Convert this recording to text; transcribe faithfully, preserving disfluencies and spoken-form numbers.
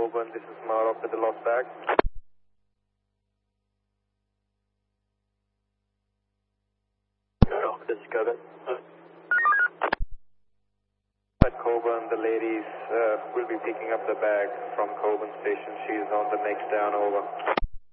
Coburn, this is Marov with the lost bag. No, this is Coburn. At Coburn, the ladies uh, will be picking up the bag from Coburn Station. She is on the next down, over.